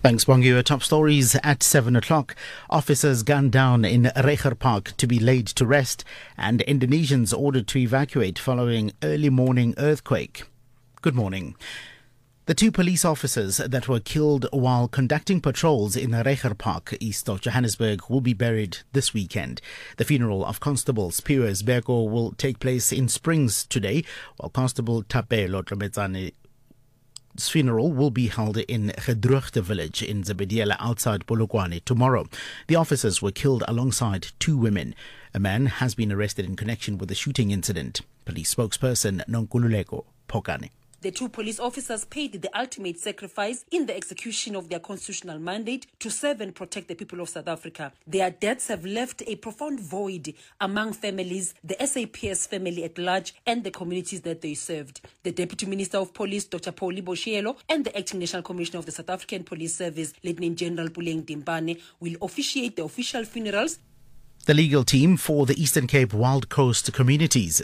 Thanks, Bongi. Top stories at 7 o'clock. Officers gunned down in Reiger Park to be laid to rest, and Indonesians ordered to evacuate following early morning earthquake. Good morning. The two police officers that were killed while conducting patrols in Reiger Park, east of Johannesburg, will be buried this weekend. The funeral of Constable Pius Beko will take place in Springs today, while Constable Thapelo Tlhometsane funeral will be held in Gedroogte village in Zebediela outside Polokwane tomorrow. The officers were killed alongside two women. A man has been arrested in connection with the shooting incident. Police spokesperson Nonkululeko Phokane. The two police officers paid the ultimate sacrifice in the execution of their constitutional mandate to serve and protect the people of South Africa. Their deaths have left a profound void among families, the SAPS family at large, and the communities that they served. The Deputy Minister of Police, Dr. Pauli Boshielo, and the Acting National Commissioner of the South African Police Service, Lieutenant General Puleng Dimpane, will officiate the official funerals. The legal team for the Eastern Cape Wild Coast communities